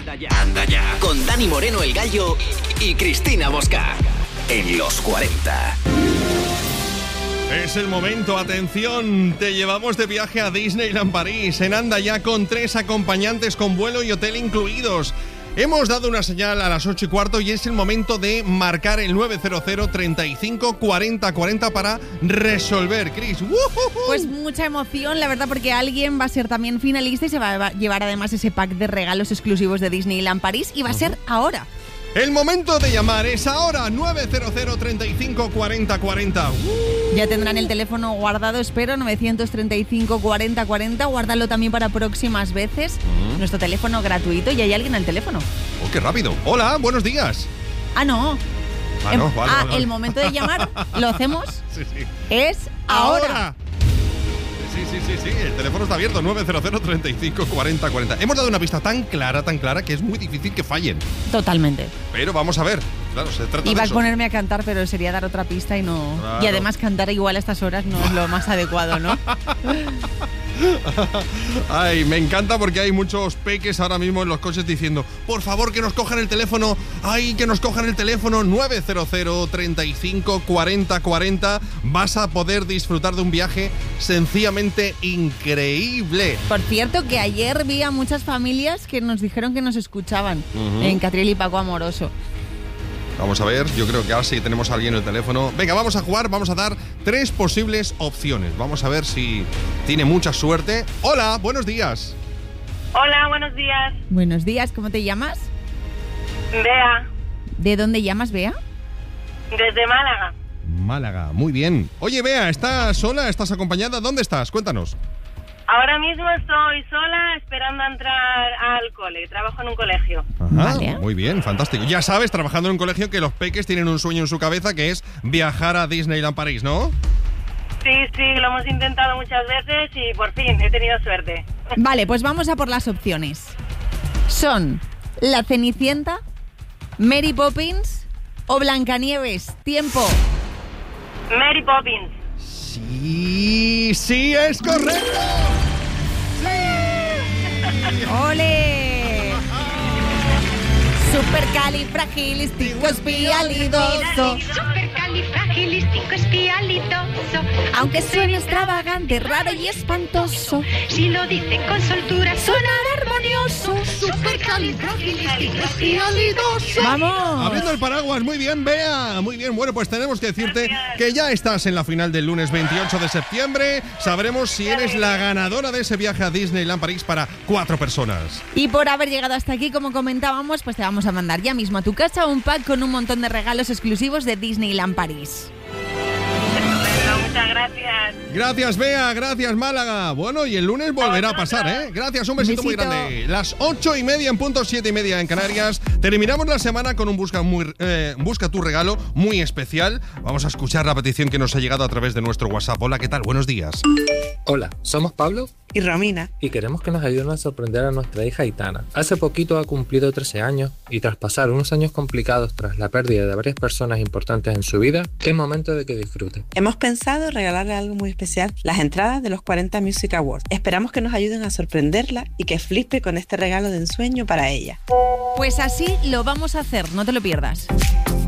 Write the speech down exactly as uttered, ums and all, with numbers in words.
Anda ya, anda ya. Con Dani Moreno el Gallo y Cristina Bosca. En los cuarenta. Es el momento, atención, te llevamos de viaje a Disneyland París en Anda Ya con tres acompañantes con vuelo y hotel incluidos. Hemos dado una señal a las ocho y cuarto y es el momento de marcar el nueve cero cero, treinta y cinco, cuarenta, cuarenta para resolver, Cris. ¡Uh-huh-huh! Pues mucha emoción, la verdad, porque alguien va a ser también finalista y se va a llevar además ese pack de regalos exclusivos de Disneyland París y va a ser ahora. El momento de llamar es ahora, nueve cero cero, treinta y cinco, cuarenta, cuarenta. Uh. Ya tendrán el teléfono guardado, espero, novecientos treinta y cinco, cuarenta, cuarenta. Guárdalo también para próximas veces. Uh-huh. Nuestro teléfono gratuito y hay alguien al teléfono. ¡Oh, qué rápido! Hola, buenos días. Ah, no. Ah, no, em- vale, ah vale. el momento de llamar, ¿lo hacemos? Sí, sí. Es ahora. ¡Ahora! Sí, sí, sí, sí, el teléfono está abierto, nueve cero cero, treinta y cinco, cuarenta, cuarenta. Hemos dado una pista tan clara, tan clara, que es muy difícil que fallen. Totalmente. Pero vamos a ver, claro, se trata Iba de a eso. ponerme a cantar, pero sería dar otra pista y no... Claro. Y además cantar igual a estas horas no es lo más adecuado, ¿no? Ay, me encanta porque hay muchos peques ahora mismo en los coches diciendo, por favor, que nos cojan el teléfono. Ay, que nos cojan el teléfono. Nueve cero cero, treinta y cinco, cuarenta, cuarenta. Vas a poder disfrutar de un viaje sencillamente increíble. Por cierto, que ayer vi a muchas familias que nos dijeron que nos escuchaban Uh-huh. en Catriel y Paco Amoroso. Vamos a ver, yo creo que ahora sí tenemos a alguien en el teléfono. Venga, vamos a jugar, vamos a dar tres posibles opciones. Vamos a ver si tiene mucha suerte. Hola, buenos días. Hola, buenos días. Buenos días, ¿cómo te llamas? Bea, ¿De dónde llamas, Bea? desde Málaga. Málaga, muy bien. Oye, Bea, ¿estás sola? ¿Estás acompañada? ¿Dónde estás? Cuéntanos. Ahora mismo estoy sola esperando a entrar al cole. Trabajo en un colegio. Ajá, Vale. muy bien, fantástico. Ya sabes, trabajando en un colegio, que los peques tienen un sueño en su cabeza, que es viajar a Disneyland París, ¿no? Sí, sí, lo hemos intentado muchas veces y por fin he tenido suerte. Vale, pues vamos a por las opciones. Son La Cenicienta, Mary Poppins o Blancanieves. Tiempo. Mary Poppins. Sí, sí, es correcto. Sí. ¡Ole! Supercalifragilisticoespialidoso. Supercalifragilisticoespialidoso. Aunque suene extravagante, raro y espantoso, Si lo dice con soltura, sonará armonioso. supercalifragilisticoespialidoso. ¡Vamos! Abriendo el paraguas, muy bien, Bea. Muy bien, bueno, pues tenemos que decirte Gracias. que ya estás en la final del lunes veintiocho de septiembre. Sabremos si eres la ganadora de ese viaje a Disneyland París para cuatro personas. Y por haber llegado hasta aquí, como comentábamos, pues te vamos a mandar ya mismo a tu casa un pack con un montón de regalos exclusivos de Disneyland París. Bueno, muchas gracias. Gracias, Bea, gracias, Málaga. Bueno, y el lunes volverá a pasar, ¿eh? Gracias, un besito, muy Besito. grande. Las ocho y media en punto, siete y media en Canarias. Terminamos la semana con un busca, muy, eh, busca tu regalo muy especial. Vamos a escuchar la petición que nos ha llegado a través de nuestro WhatsApp. Hola, ¿qué tal? Buenos días. Hola, somos Pablo y Romina. y queremos que nos ayuden a sorprender a nuestra hija Aitana. Hace poquito ha cumplido trece años y tras pasar unos años complicados tras la pérdida de varias personas importantes en su vida, es momento de que disfrute. Hemos pensado regalarle algo muy especial, las entradas de los cuarenta Music Awards. Esperamos que nos ayuden a sorprenderla y que flipe con este regalo de ensueño para ella. Pues así lo vamos a hacer, no te lo pierdas.